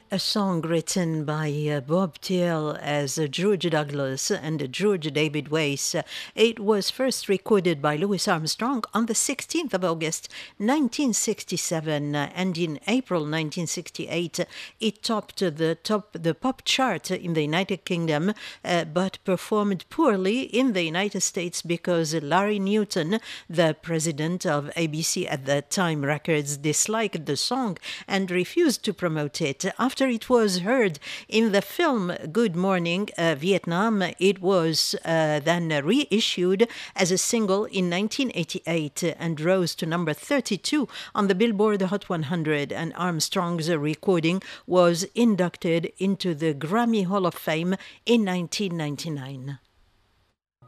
A song written by Bob Thiel as George Douglas and George David Weiss. It was first recorded by Louis Armstrong on the 16th of August, 1967, and in April 1968, it topped the pop chart in the United Kingdom, but performed poorly in the United States because Larry Newton, the president of ABC at that time Records, disliked the song and refused to promote it. After it was heard in the film Good Morning Vietnam, it was then reissued as a single in 1988 and rose to number 32 on the Billboard Hot 100, and Armstrong's recording was inducted into the Grammy Hall of Fame in 1999.